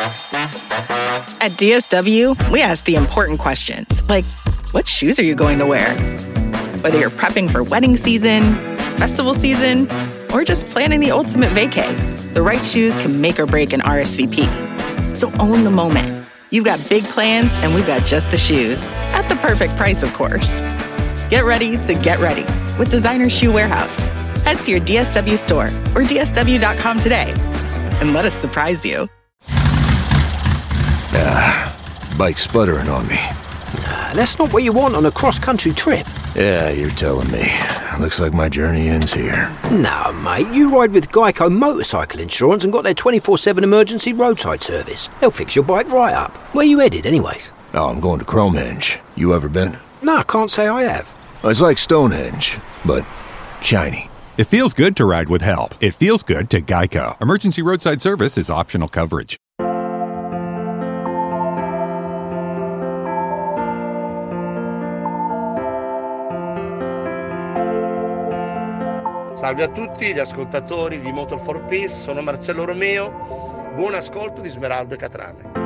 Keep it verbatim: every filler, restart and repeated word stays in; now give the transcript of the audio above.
At D S W, we ask the important questions, like, what shoes are you going to wear? Whether you're prepping for wedding season, festival season, or just planning the ultimate vacay, the right shoes can make or break an R S V P. So own the moment. You've got big plans, and we've got just the shoes. At the perfect price, of course. Get ready to get ready with Designer Shoe Warehouse. Head to your D S W store or D S W dot com today and let us surprise you. Ah, bike's sputtering on me. Nah, that's not what you want on a cross-country trip. Yeah, you're telling me. Looks like my journey ends here. No, mate, you ride with Geico Motorcycle Insurance and got their twenty-four seven emergency roadside service. They'll fix your bike right up. Where you headed, anyways? Oh, I'm going to Cromehenge. You ever been? No, I can't say I have. It's like Stonehenge, but shiny. It feels good to ride with help. It feels good to Geico. Emergency roadside service is optional coverage. Salve a tutti gli ascoltatori di Motor for Peace, sono Marcello Romeo, buon ascolto di Smeraldo e Catrame.